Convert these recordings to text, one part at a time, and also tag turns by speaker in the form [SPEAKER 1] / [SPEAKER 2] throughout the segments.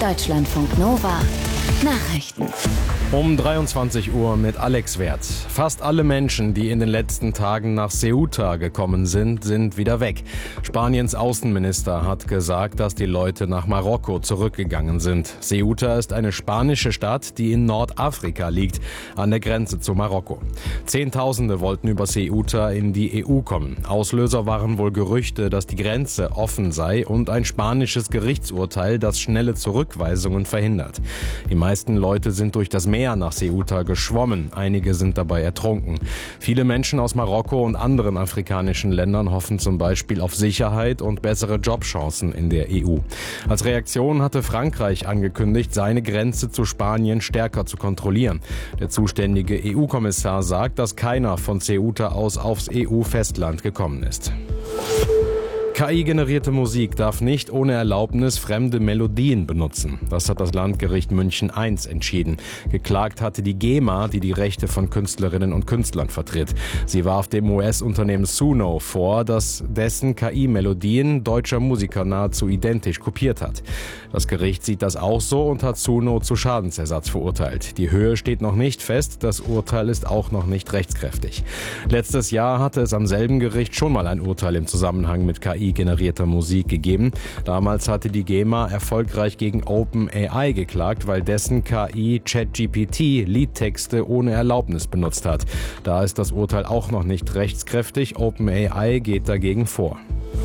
[SPEAKER 1] Deutschlandfunk Nova Nachrichten.
[SPEAKER 2] Um 23 Uhr mit Alex Werth. Fast alle Menschen, die in den letzten Tagen nach Ceuta gekommen sind, sind wieder weg. Spaniens Außenminister hat gesagt, dass die Leute nach Marokko zurückgegangen sind. Ceuta ist eine spanische Stadt, die in Nordafrika liegt, an der Grenze zu Marokko. Zehntausende wollten über Ceuta in die EU kommen. Auslöser waren wohl Gerüchte, dass die Grenze offen sei und ein spanisches Gerichtsurteil, das schnelle Zurückweisungen verhindert. Die meisten Leute sind durch das Meer nach Ceuta geschwommen. Einige sind dabei ertrunken. Viele Menschen aus Marokko und anderen afrikanischen Ländern hoffen zum Beispiel auf Sicherheit und bessere Jobchancen in der EU. Als Reaktion hatte Frankreich angekündigt, seine Grenze zu Spanien stärker zu kontrollieren. Der zuständige EU-Kommissar sagt, dass keiner von Ceuta aus aufs EU-Festland gekommen ist. KI-generierte Musik darf nicht ohne Erlaubnis fremde Melodien benutzen. Das hat das Landgericht München I entschieden. Geklagt hatte die GEMA, die die Rechte von Künstlerinnen und Künstlern vertritt. Sie warf dem US-Unternehmen Suno vor, dass dessen KI-Melodien deutscher Musiker nahezu identisch kopiert hat. Das Gericht sieht das auch so und hat Suno zu Schadensersatz verurteilt. Die Höhe steht noch nicht fest, das Urteil ist auch noch nicht rechtskräftig. Letztes Jahr hatte es am selben Gericht schon mal ein Urteil im Zusammenhang mit KI-generierter Musik gegeben. Damals hatte die GEMA erfolgreich gegen OpenAI geklagt, weil dessen KI ChatGPT Liedtexte ohne Erlaubnis benutzt hat. Da ist das Urteil auch noch nicht rechtskräftig. OpenAI geht dagegen vor.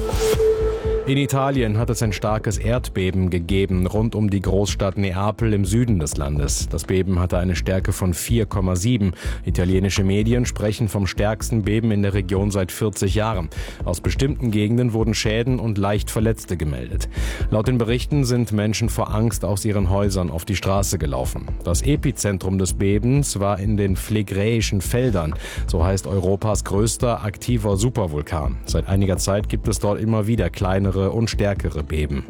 [SPEAKER 2] In Italien hat es ein starkes Erdbeben gegeben, rund um die Großstadt Neapel im Süden des Landes. Das Beben hatte eine Stärke von 4,7. Italienische Medien sprechen vom stärksten Beben in der Region seit 40 Jahren. Aus bestimmten Gegenden wurden Schäden und leicht Verletzte gemeldet. Laut den Berichten sind Menschen vor Angst aus ihren Häusern auf die Straße gelaufen. Das Epizentrum des Bebens war in den Phlegräischen Feldern. So heißt Europas größter aktiver Supervulkan. Seit einiger Zeit gibt es dort immer wieder kleinere und stärkere Beben.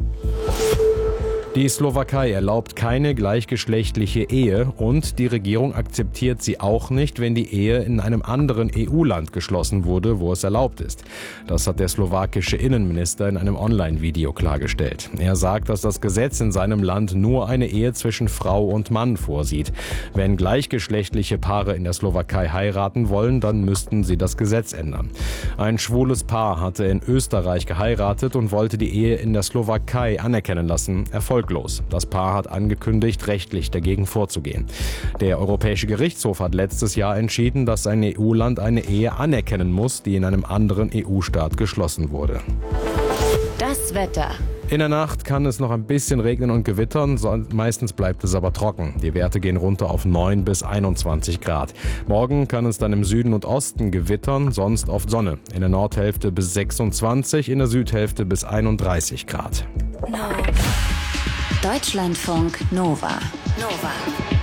[SPEAKER 2] Die Slowakei erlaubt keine gleichgeschlechtliche Ehe und die Regierung akzeptiert sie auch nicht, wenn die Ehe in einem anderen EU-Land geschlossen wurde, wo es erlaubt ist. Das hat der slowakische Innenminister in einem Online-Video klargestellt. Er sagt, dass das Gesetz in seinem Land nur eine Ehe zwischen Frau und Mann vorsieht. Wenn gleichgeschlechtliche Paare in der Slowakei heiraten wollen, dann müssten sie das Gesetz ändern. Ein schwules Paar hatte in Österreich geheiratet und wollte die Ehe in der Slowakei anerkennen lassen. Erfolglos. Das Paar hat angekündigt, rechtlich dagegen vorzugehen. Der Europäische Gerichtshof hat letztes Jahr entschieden, dass ein EU-Land eine Ehe anerkennen muss, die in einem anderen EU-Staat geschlossen wurde.
[SPEAKER 1] Das Wetter.
[SPEAKER 2] In der Nacht kann es noch ein bisschen regnen und gewittern, meistens bleibt es aber trocken. Die Werte gehen runter auf 9 bis 21 Grad. Morgen kann es dann im Süden und Osten gewittern, sonst oft Sonne. In der Nordhälfte bis 26, in der Südhälfte bis 31 Grad.
[SPEAKER 1] Deutschlandfunk Nova.